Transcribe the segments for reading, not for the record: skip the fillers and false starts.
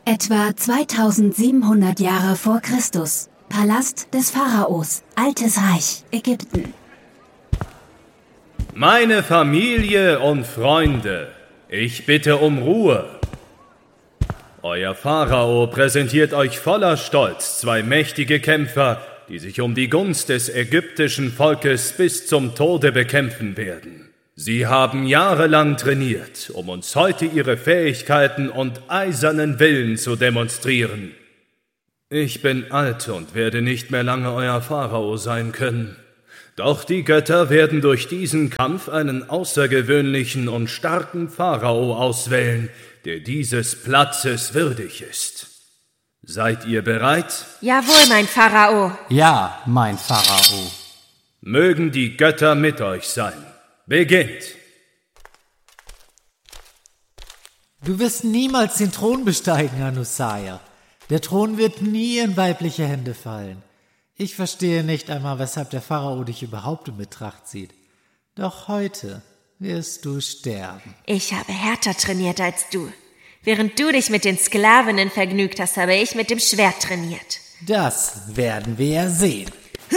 Etwa 2700 Jahre vor Christus. Palast des Pharaos. Altes Reich, Ägypten. Meine Familie und Freunde, ich bitte um Ruhe. Euer Pharao präsentiert euch voller Stolz 2 mächtige Kämpfer, die sich um die Gunst des ägyptischen Volkes bis zum Tode bekämpfen werden. Sie haben jahrelang trainiert, um uns heute ihre Fähigkeiten und eisernen Willen zu demonstrieren. Ich bin alt und werde nicht mehr lange euer Pharao sein können. Doch die Götter werden durch diesen Kampf einen außergewöhnlichen und starken Pharao auswählen, der dieses Platzes würdig ist. Seid ihr bereit? Jawohl, mein Pharao. Ja, mein Pharao. Mögen die Götter mit euch sein. Beginnt! Du wirst niemals den Thron besteigen, Anusaya. Der Thron wird nie in weibliche Hände fallen. Ich verstehe nicht einmal, weshalb der Pharao dich überhaupt in Betracht zieht. Doch heute wirst du sterben. Ich habe härter trainiert als du. Während du dich mit den Sklavinnen vergnügt hast, habe ich mit dem Schwert trainiert. Das werden wir ja sehen.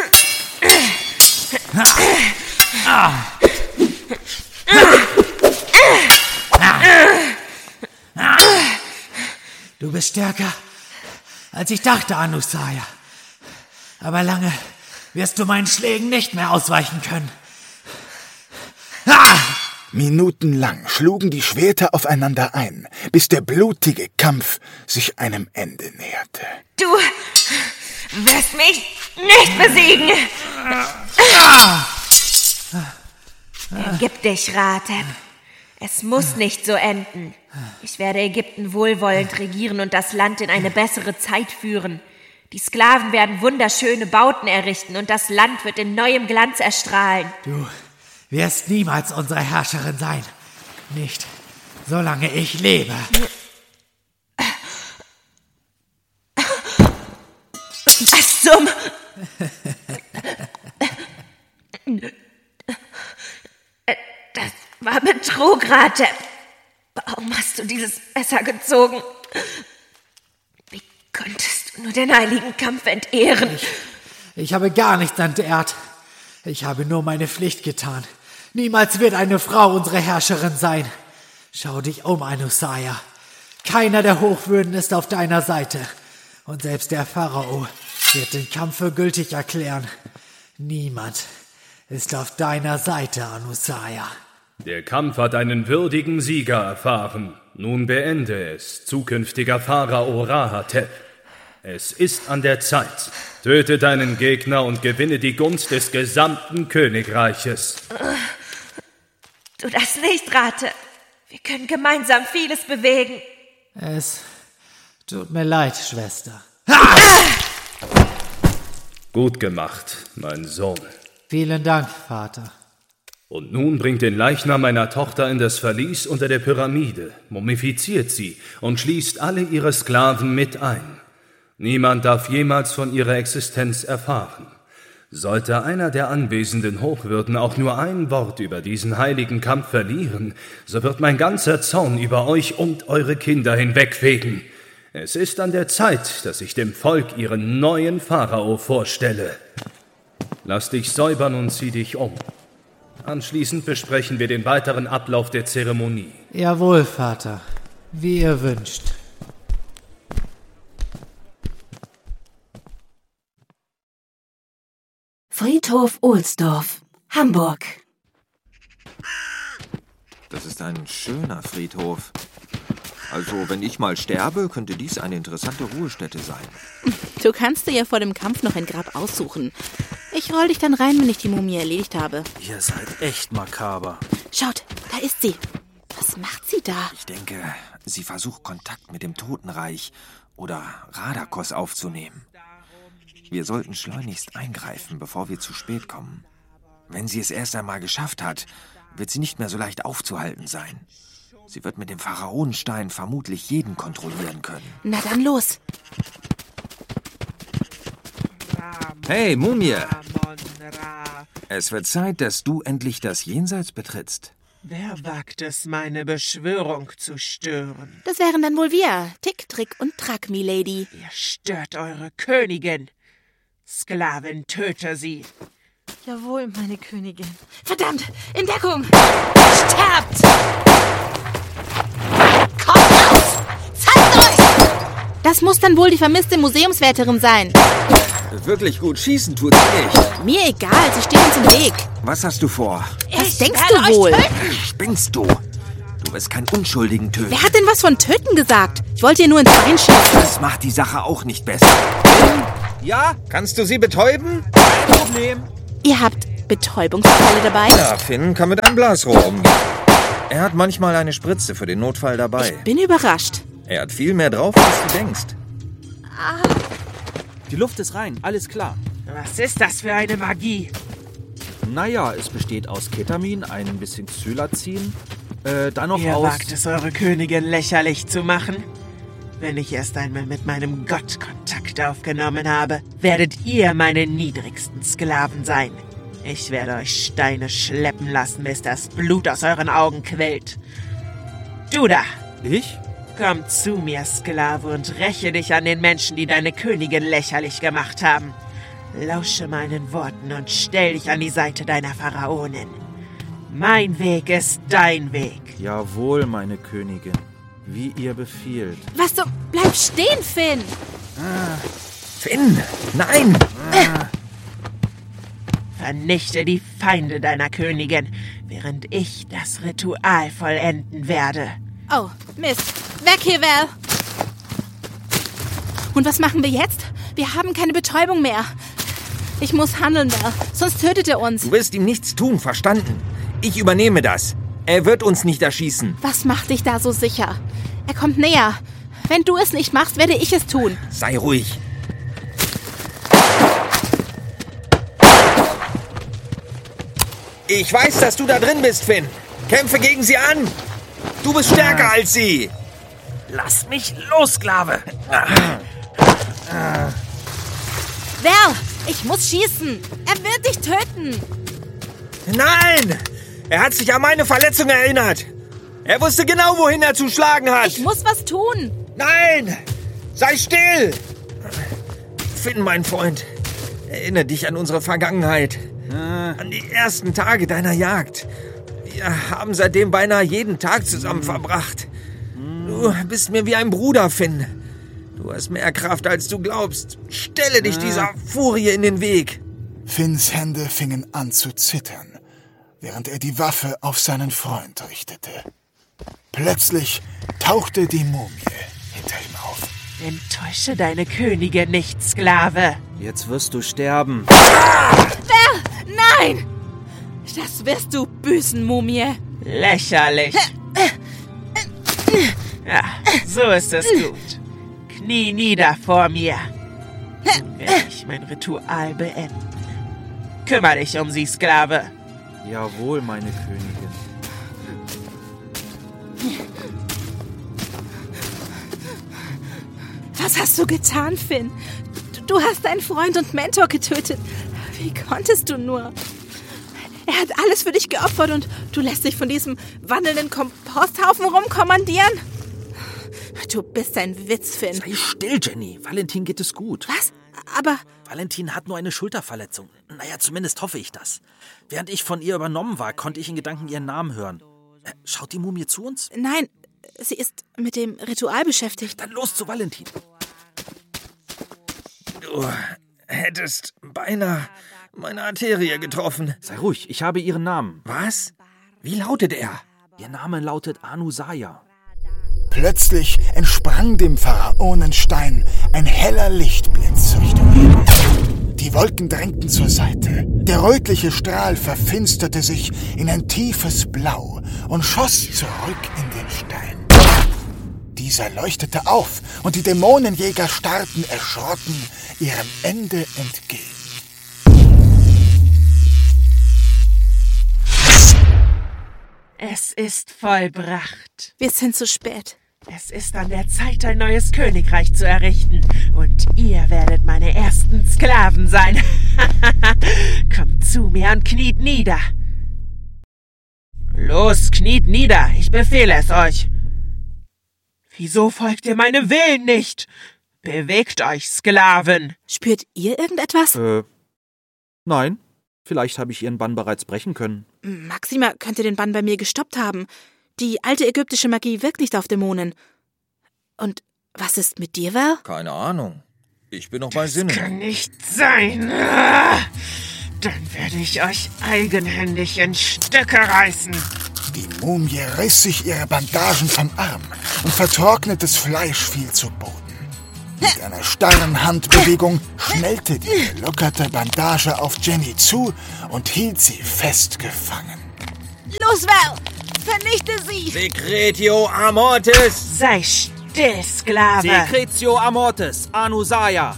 Du bist stärker, als ich dachte, Anusaya. Aber lange wirst du meinen Schlägen nicht mehr ausweichen können. Minutenlang schlugen die Schwerter aufeinander ein, bis der blutige Kampf sich einem Ende näherte. Du wirst mich nicht besiegen. Ergib dich, Rateb. Es muss nicht so enden. Ich werde Ägypten wohlwollend regieren und das Land in eine bessere Zeit führen. Die Sklaven werden wunderschöne Bauten errichten und das Land wird in neuem Glanz erstrahlen. Du wirst niemals unsere Herrscherin sein. Nicht, solange ich lebe. Was zum... Das war Betrug, Rateb. Warum hast du dieses Messer gezogen? Wie konntest du nur den heiligen Kampf entehren? Ich habe gar nichts entehrt. Ich habe nur meine Pflicht getan. Niemals wird eine Frau unsere Herrscherin sein. Schau dich um, Anusaya. Keiner der Hochwürden ist auf deiner Seite. Und selbst der Pharao wird den Kampf für gültig erklären. Niemand ist auf deiner Seite, Anusaya. Der Kampf hat einen würdigen Sieger erfahren. Nun beende es, zukünftiger Pharao Rahateb. Es ist an der Zeit. Töte deinen Gegner und gewinne die Gunst des gesamten Königreiches. Tu das nicht, Rateb. Wir können gemeinsam vieles bewegen. Es tut mir leid, Schwester. Gut gemacht, mein Sohn. Vielen Dank, Vater. Und nun bringt den Leichnam meiner Tochter in das Verlies unter der Pyramide, mumifiziert sie und schließt alle ihre Sklaven mit ein. Niemand darf jemals von ihrer Existenz erfahren. Sollte einer der anwesenden Hochwürden auch nur ein Wort über diesen heiligen Kampf verlieren, so wird mein ganzer Zorn über euch und eure Kinder hinwegfegen. Es ist an der Zeit, dass ich dem Volk ihren neuen Pharao vorstelle. Lass dich säubern und zieh dich um. Anschließend besprechen wir den weiteren Ablauf der Zeremonie. Jawohl, Vater. Wie ihr wünscht. Friedhof Ohlsdorf, Hamburg. Das ist ein schöner Friedhof. Also, wenn ich mal sterbe, könnte dies eine interessante Ruhestätte sein. Du kannst dir ja vor dem Kampf noch ein Grab aussuchen. Ich roll dich dann rein, wenn ich die Mumie erledigt habe. Ihr seid echt makaber. Schaut, da ist sie. Was macht sie da? Ich denke, sie versucht Kontakt mit dem Totenreich oder Radakos aufzunehmen. Wir sollten schleunigst eingreifen, bevor wir zu spät kommen. Wenn sie es erst einmal geschafft hat, wird sie nicht mehr so leicht aufzuhalten sein. Sie wird mit dem Pharaonenstein vermutlich jeden kontrollieren können. Na dann los. Hey, Mumie! Es wird Zeit, dass du endlich das Jenseits betrittst. Wer wagt es, meine Beschwörung zu stören? Das wären dann wohl wir, Tick, Trick und Track, Milady. Ihr stört eure Königin. Sklavin, töte sie. Jawohl, meine Königin. Verdammt, in Deckung! Sterbt! Kommt raus! Zeigt euch! Das muss dann wohl die vermisste Museumswärterin sein. Wirklich gut schießen tut sie nicht. Mir egal, sie steht uns im Weg. Was hast du vor? Was denkst du wohl? Spinnst du? Du wirst keinen Unschuldigen töten. Wer hat denn was von töten gesagt? Ich wollte ihr nur ins Bein schießen. Das macht die Sache auch nicht besser. Ja? Kannst du sie betäuben? Kein Problem. Ihr habt Betäubungspfeile dabei? Ja, Finn kann mit einem Blasrohr umgehen. Er hat manchmal eine Spritze für den Notfall dabei. Ich bin überrascht. Er hat viel mehr drauf, als du denkst. Die Luft ist rein, alles klar. Was ist das für eine Magie? Naja, es besteht aus Ketamin, ein bisschen Xylazin, dann noch Ihr aus... wagt es, eure Königin lächerlich zu machen? Wenn ich erst einmal mit meinem Gott Kontakt aufgenommen habe, werdet ihr meine niedrigsten Sklaven sein. Ich werde euch Steine schleppen lassen, bis das Blut aus euren Augen quillt. Du da! Ich? Komm zu mir, Sklave, und räche dich an den Menschen, die deine Königin lächerlich gemacht haben. Lausche meinen Worten und stell dich an die Seite deiner Pharaonin. Mein Weg ist dein Weg. Jawohl, meine Königin. Wie ihr befiehlt. Was so? Bleib stehen, Finn! Finn! Nein! Vernichte die Feinde deiner Königin, während ich das Ritual vollenden werde. Oh, Mist. Weg hier, Val! Und was machen wir jetzt? Wir haben keine Betäubung mehr. Ich muss handeln, Val, sonst tötet er uns. Du wirst ihm nichts tun, verstanden? Ich übernehme das. Er wird uns nicht erschießen. Was macht dich da so sicher? Er kommt näher. Wenn du es nicht machst, werde ich es tun. Sei ruhig. Ich weiß, dass du da drin bist, Finn. Kämpfe gegen sie an. Du bist stärker als sie. Lass mich los, Sklave! Val, ich muss schießen. Er wird dich töten. Nein! Er hat sich an meine Verletzung erinnert. Er wusste genau, wohin er zu schlagen hat. Ich muss was tun. Nein! Sei still! Finn, mein Freund, erinnere dich an unsere Vergangenheit. An die ersten Tage deiner Jagd. Wir haben seitdem beinahe jeden Tag zusammen verbracht. Du bist mir wie ein Bruder, Finn. Du hast mehr Kraft, als du glaubst. Stelle dich dieser Furie in den Weg. Finns Hände fingen an zu zittern, während er die Waffe auf seinen Freund richtete. Plötzlich tauchte die Mumie hinter ihm auf. Enttäusche deine Königin nicht, Sklave. Jetzt wirst du sterben. Val, nein! Das wirst du büßen, Mumie. Lächerlich. Ja, so ist es gut. Knie nieder vor mir. Nun werde ich mein Ritual beenden. Kümmere dich um sie, Sklave. Jawohl, meine Königin. Was hast du getan, Finn? Du hast deinen Freund und Mentor getötet. Wie konntest du nur? Er hat alles für dich geopfert und du lässt dich von diesem wandelnden Komposthaufen rumkommandieren? Du bist ein Witz, Finn. Sei still, Jenny. Valentin geht es gut. Was? Aber... Valentin hat nur eine Schulterverletzung. Naja, zumindest hoffe ich das. Während ich von ihr übernommen war, konnte ich in Gedanken ihren Namen hören. Schaut die Mumie zu uns? Nein, sie ist mit dem Ritual beschäftigt. Dann los zu Valentin. Du hättest beinahe meine Arterie getroffen. Sei ruhig, ich habe ihren Namen. Was? Wie lautet er? Ihr Name lautet Anusaya. Plötzlich entsprang dem Pharaonenstein ein heller Lichtblitz Richtung Himmel. Die Wolken drängten zur Seite. Der rötliche Strahl verfinsterte sich in ein tiefes Blau und schoss zurück in den Stein. Dieser leuchtete auf und die Dämonenjäger starrten erschrocken ihrem Ende entgegen. Es ist vollbracht. Wir sind zu spät. Es ist an der Zeit, ein neues Königreich zu errichten. Und ihr werdet meine ersten Sklaven sein. Kommt zu mir und kniet nieder. Los, kniet nieder, ich befehle es euch. Wieso folgt ihr meinem Willen nicht? Bewegt euch, Sklaven! Spürt ihr irgendetwas? Nein. Vielleicht habe ich ihren Bann bereits brechen können. Maxima könnte den Bann bei mir gestoppt haben. Die alte ägyptische Magie wirkt nicht auf Dämonen. Und was ist mit dir, Val? Keine Ahnung. Ich bin noch bei Sinnen. Das kann nicht sein. Dann werde ich euch eigenhändig in Stücke reißen. Die Mumie riss sich ihre Bandagen vom Arm und vertrocknetes Fleisch fiel zu Boden. Mit einer starren Handbewegung schnellte die gelockerte Bandage auf Jenny zu und hielt sie fest gefangen. Los, Val! Vernichte sie! Secretio Amortis! Sei still, Sklave! Secretio Amortis, Anusaya!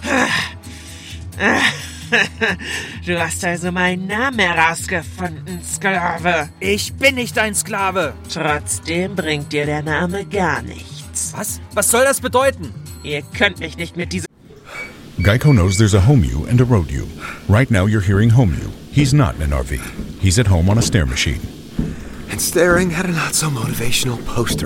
Du hast also meinen Namen herausgefunden, Sklave. Ich bin nicht dein Sklave! Trotzdem bringt dir der Name gar nichts. Was? Was soll das bedeuten? Ihr könnt mich nicht mit diesem... Geico knows there's a home you and a road you. Right now you're hearing home you. He's not in an RV. He's at home on a stair machine. And staring at a not-so-motivational poster